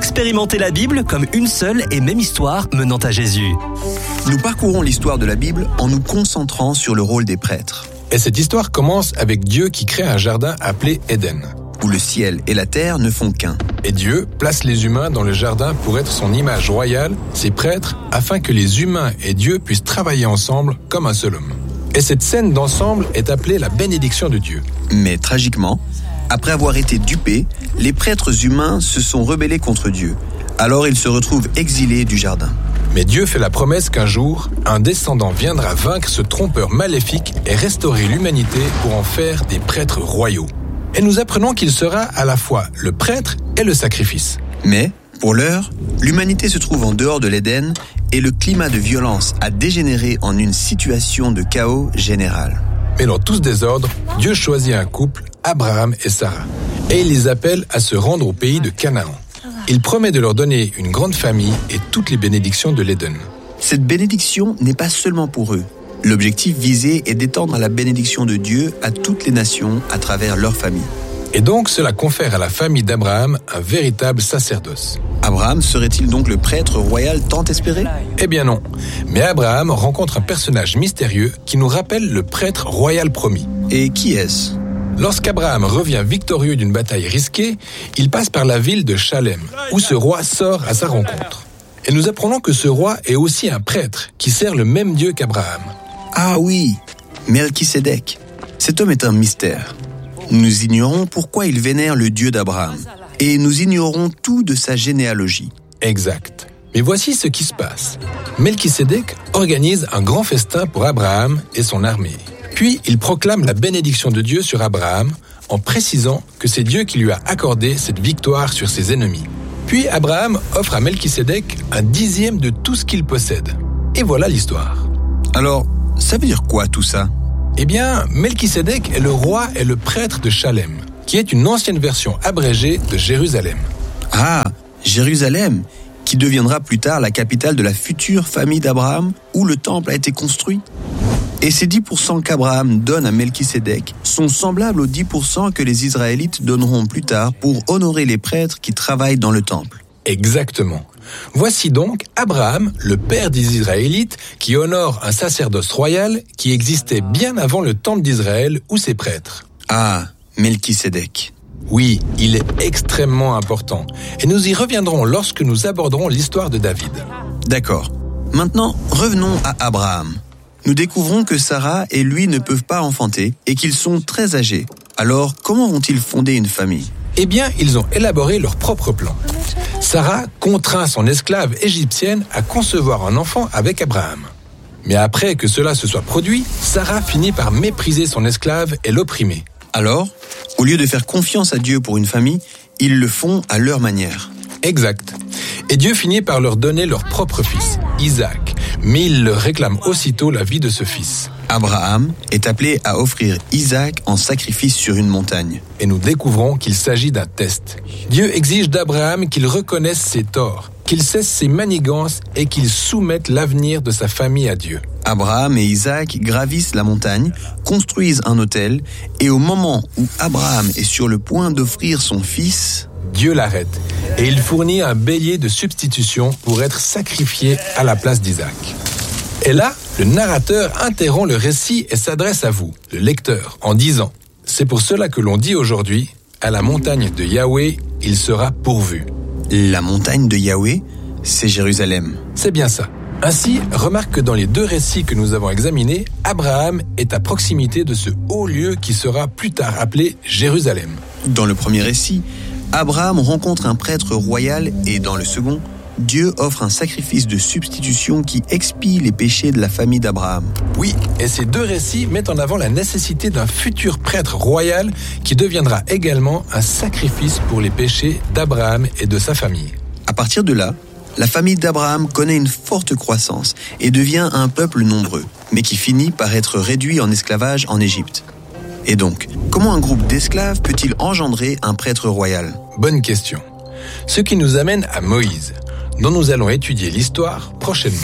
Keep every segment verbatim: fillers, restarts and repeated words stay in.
Expérimentez la Bible comme une seule et même histoire menant à Jésus. Nous parcourons l'histoire de la Bible en nous concentrant sur le rôle des prêtres. Et cette histoire commence avec Dieu qui crée un jardin appelé Éden, où le ciel et la terre ne font qu'un. Et Dieu place les humains dans le jardin pour être son image royale, ses prêtres, afin que les humains et Dieu puissent travailler ensemble comme un seul homme. Et cette scène d'ensemble est appelée la bénédiction de Dieu. Mais tragiquement, après avoir été dupés, les prêtres humains se sont rebellés contre Dieu. Alors ils se retrouvent exilés du jardin. Mais Dieu fait la promesse qu'un jour, un descendant viendra vaincre ce trompeur maléfique et restaurer l'humanité pour en faire des prêtres royaux. Et nous apprenons qu'il sera à la fois le prêtre et le sacrifice. Mais, pour l'heure, l'humanité se trouve en dehors de l'Éden et le climat de violence a dégénéré en une situation de chaos général. Mais dans tout ce désordre, Dieu choisit un couple, Abraham et Sarah, et il les appelle à se rendre au pays de Canaan. Il promet de leur donner une grande famille et toutes les bénédictions de l'Éden. Cette bénédiction n'est pas seulement pour eux. L'objectif visé est d'étendre la bénédiction de Dieu à toutes les nations à travers leur famille. Et donc cela confère à la famille d'Abraham un véritable sacerdoce. Abraham serait-il donc le prêtre royal tant espéré ? Eh bien non, mais Abraham rencontre un personnage mystérieux qui nous rappelle le prêtre royal promis. Et qui est-ce ? Lorsqu'Abraham revient victorieux d'une bataille risquée, il passe par la ville de Chalem, où ce roi sort à sa rencontre. Et nous apprenons que ce roi est aussi un prêtre qui sert le même Dieu qu'Abraham. Ah oui, Melchisédek. Cet homme est un mystère. Nous ignorons pourquoi il vénère le Dieu d'Abraham. Et nous ignorons tout de sa généalogie. Exact. Mais voici ce qui se passe. Melchisédek organise un grand festin pour Abraham et son armée. Puis il proclame la bénédiction de Dieu sur Abraham en précisant que c'est Dieu qui lui a accordé cette victoire sur ses ennemis. Puis Abraham offre à Melchisédek un dixième de tout ce qu'il possède. Et voilà l'histoire. Alors, ça veut dire quoi tout ça ? Eh bien, Melchisédek est le roi et le prêtre de Chalem, qui est une ancienne version abrégée de Jérusalem. Ah, Jérusalem, qui deviendra plus tard la capitale de la future famille d'Abraham, où le temple a été construit. Et ces dix pour cent qu'Abraham donne à Melchisédek sont semblables aux dix pour cent que les Israélites donneront plus tard pour honorer les prêtres qui travaillent dans le temple. Exactement. Voici donc Abraham, le père des Israélites, qui honore un sacerdoce royal qui existait bien avant le temple d'Israël ou ses prêtres. Ah, Melchisédek. Oui, il est extrêmement important. Et nous y reviendrons lorsque nous aborderons l'histoire de David. D'accord. Maintenant, revenons à Abraham. Nous découvrons que Sarah et lui ne peuvent pas enfanter et qu'ils sont très âgés. Alors, comment vont-ils fonder une famille ? Eh bien, ils ont élaboré leur propre plan. Sarah contraint son esclave égyptienne à concevoir un enfant avec Abraham. Mais après que cela se soit produit, Sarah finit par mépriser son esclave et l'opprimer. Alors, au lieu de faire confiance à Dieu pour une famille, ils le font à leur manière. Exact. Et Dieu finit par leur donner leur propre fils, Isaac. Mais il leur réclame aussitôt la vie de ce fils. Abraham est appelé à offrir Isaac en sacrifice sur une montagne. Et nous découvrons qu'il s'agit d'un test. Dieu exige d'Abraham qu'il reconnaisse ses torts, qu'il cesse ses manigances et qu'il soumette l'avenir de sa famille à Dieu. Abraham et Isaac gravissent la montagne, construisent un autel, et au moment où Abraham est sur le point d'offrir son fils, Dieu l'arrête et il fournit un bélier de substitution pour être sacrifié à la place d'Isaac. Et là, le narrateur interrompt le récit et s'adresse à vous, le lecteur, en disant « C'est pour cela que l'on dit aujourd'hui, à la montagne de Yahweh, il sera pourvu. » La montagne de Yahweh, c'est Jérusalem. C'est bien ça. Ainsi, remarque que dans les deux récits que nous avons examinés, Abraham est à proximité de ce haut lieu qui sera plus tard appelé Jérusalem. Dans le premier récit, Abraham rencontre un prêtre royal et dans le second, Dieu offre un sacrifice de substitution qui expie les péchés de la famille d'Abraham. Oui, et ces deux récits mettent en avant la nécessité d'un futur prêtre royal qui deviendra également un sacrifice pour les péchés d'Abraham et de sa famille. À partir de là, la famille d'Abraham connaît une forte croissance et devient un peuple nombreux, mais qui finit par être réduit en esclavage en Égypte. Et donc, comment un groupe d'esclaves peut-il engendrer un prêtre royal ? Bonne question. Ce qui nous amène à Moïse, dont nous allons étudier l'histoire prochainement.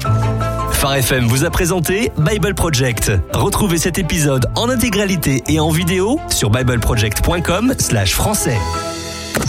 Phare F M vous a présenté Bible Project. Retrouvez cet épisode en intégralité et en vidéo sur bibleproject point com slash français.